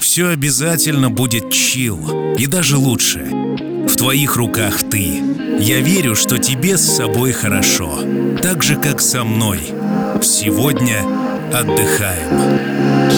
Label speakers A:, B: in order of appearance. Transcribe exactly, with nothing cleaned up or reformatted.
A: все обязательно будет чил, и даже лучше. В твоих руках ты. Я верю, что тебе с собой хорошо, так же, как со мной. Сегодня отдыхаем.